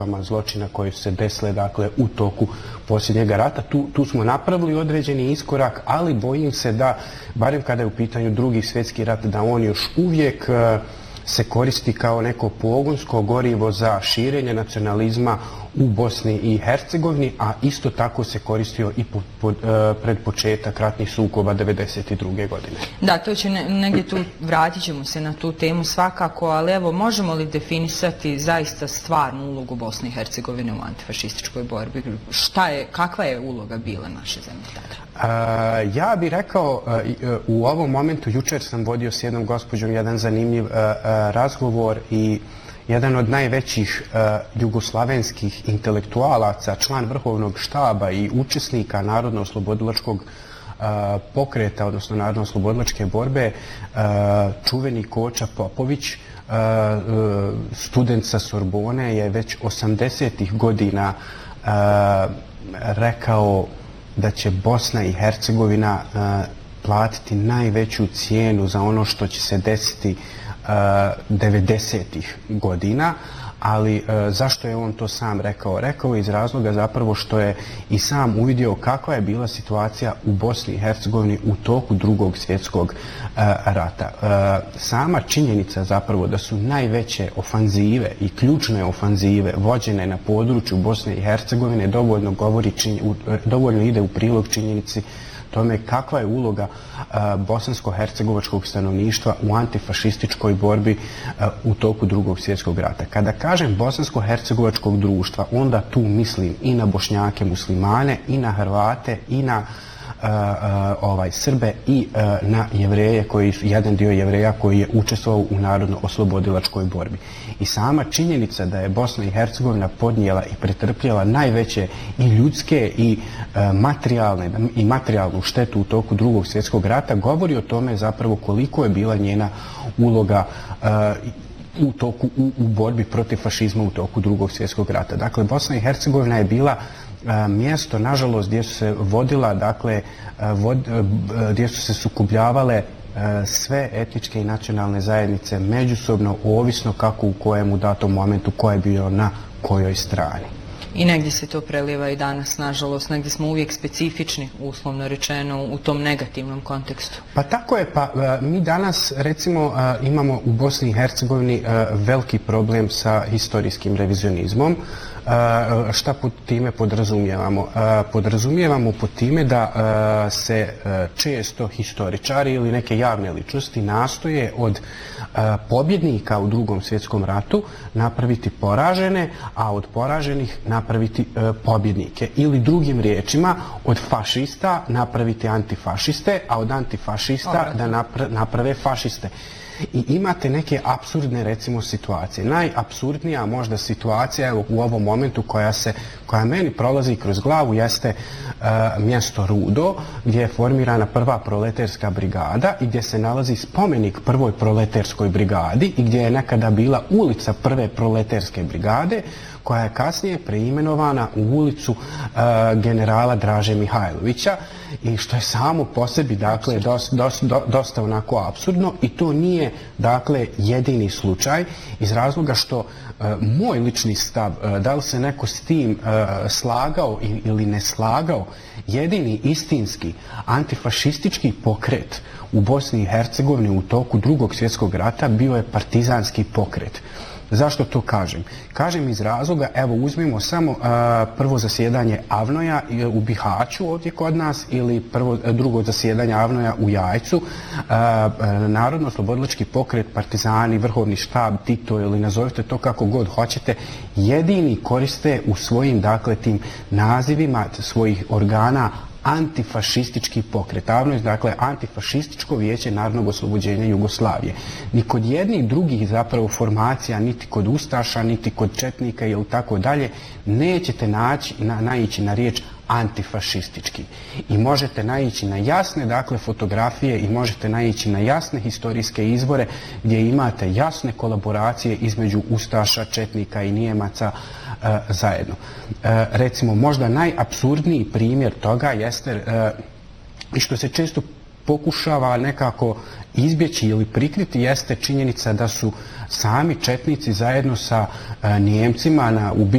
zločina koji su se desile dakle, u toku posljednjega rata. Tu smo napravili određeni iskorak, ali bojim se da, barem kada je u pitanju Drugi svjetski rat, da on još uvijek se koristi kao neko pogonsko gorivo za širenje nacionalizma u Bosni i Hercegovini, a isto tako se koristio i pred početak ratnih sukoba 1992. godine. Da, to će negdje tu, vratit ćemo se na tu temu svakako, ali evo, možemo li definisati zaista stvarnu ulogu Bosne i Hercegovine u antifašističkoj borbi? Kakva je uloga bila naše zemlje tada? Ja bih rekao, u ovom momentu, jučer sam vodio s jednom gospođom jedan zanimljiv razgovor i jedan od najvećih jugoslavenskih intelektualaca, član Vrhovnog štaba i učesnika Narodno-oslobodilačkog pokreta, odnosno Narodno-oslobodilačke borbe, čuveni Koča Popović, student sa Sorbone, je već 80-ih godina rekao da će Bosna i Hercegovina platiti najveću cijenu za ono što će se desiti 90-ih godina, ali zašto je on to sam rekao? Rekao je iz razloga zapravo što je i sam uvidio kakva je bila situacija u Bosni i Hercegovini u toku Drugog svjetskog rata. Sama činjenica zapravo da su najveće ofanzive i ključne ofanzive vođene na području Bosne i Hercegovine dovoljno ide u prilog činjenici tome kakva je uloga bosansko-hercegovačkog stanovništva u antifašističkoj borbi u toku Drugog svjetskog rata. Kada kažem bosansko-hercegovačkog društva, onda tu mislim i na Bošnjake muslimane, i na Hrvate, i na Srbe, i na Jevreje, jedan dio Jevreja koji je učestvovao u Narodno-oslobodilačkoj borbi. I sama činjenica da je Bosna i Hercegovina podnijela i pretrpjela najveće i ljudske i materijalnu štetu u toku Drugog svjetskog rata govori o tome zapravo koliko je bila njena uloga u borbi protiv fašizma u toku Drugog svjetskog rata. Dakle, Bosna i Hercegovina je bila mjesto, nažalost, gdje su se vodila, dakle, gdje su se sukobljavale sve etničke i nacionalne zajednice međusobno, ovisno kako u kojem u datom momentu ko je bio na kojoj strani. I negdje se to preliva i danas, nažalost, negdje smo uvijek specifični, uslovno rečeno, u tom negativnom kontekstu. Pa tako je, mi danas recimo imamo u Bosni i Hercegovini veliki problem sa historijskim revizionizmom. Šta pod time podrazumijevamo? Podrazumijevamo pod time da se često historičari ili neke javne ličnosti nastoje od pobjednika u Drugom svjetskom ratu napraviti poražene, a od poraženih napraviti pobjednike. Ili drugim riječima, od fašista napraviti antifašiste, a od antifašista da naprave fašiste. I imate neke apsurdne, recimo, situacije. Najapsurdnija možda situacija u ovom momentu koja meni prolazi kroz glavu jeste mjesto Rudo, gdje je formirana prva proletarska brigada i gdje se nalazi spomenik prvoj proletarskoj brigadi i gdje je nekada bila ulica prve proletarske brigade, koja je kasnije preimenovana u ulicu generala Draže Mihajlovića, i što je samo po sebi, dakle, dosta onako apsurdno, i to nije, dakle, jedini slučaj, iz razloga što moj lični stav, da li se neko s tim slagao ili ne slagao, jedini istinski antifašistički pokret u Bosni i Hercegovini u toku Drugog svjetskog rata bio je partizanski pokret. Zašto to kažem? Kažem iz razloga, evo uzmimo samo prvo zasjedanje Avnoja u Bihaću ovdje kod nas, ili drugo zasjedanje Avnoja u Jajcu. Narodno-oslobodilački pokret, partizani, vrhovni štab, Tito, ili nazovite to kako god hoćete, jedini koriste u svojim, dakle, tim nazivima svojih organa antifašistički pokret. Avnoj, dakle, antifašističko vijeće narodnog oslobođenja Jugoslavije. Ni kod jednih drugih zapravo formacija, niti kod ustaša, niti kod četnika ili tako dalje, nećete naići na riječ antifašistički. I možete naići na jasne, dakle, fotografije i možete naići na jasne historijske izvore gdje imate jasne kolaboracije između ustaša, četnika i Nijemaca zajedno. Recimo, možda najapsurdniji primjer toga jeste, i što se često pokušava nekako izbjeći ili prikriti, jeste činjenica da su sami četnici zajedno sa Nijemcima u